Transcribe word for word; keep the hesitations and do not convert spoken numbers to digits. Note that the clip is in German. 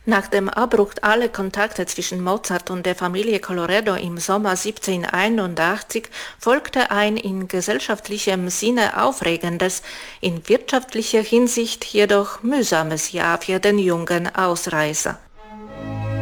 Nach dem Abbruch aller Kontakte zwischen Mozart und der Familie Colloredo im Sommer siebzehnhunderteinundachtzig folgte ein in gesellschaftlichem Sinne aufregendes, in wirtschaftlicher Hinsicht jedoch mühsames Jahr für den jungen Ausreißer.